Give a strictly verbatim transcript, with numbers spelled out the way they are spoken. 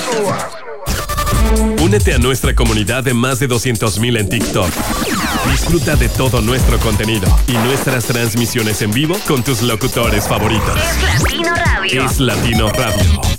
Únete a nuestra comunidad de más de doscientos mil en TikTok. Disfruta de todo nuestro contenido y nuestras transmisiones en vivo con tus locutores favoritos. Es Latino Radio. Es Latino Radio.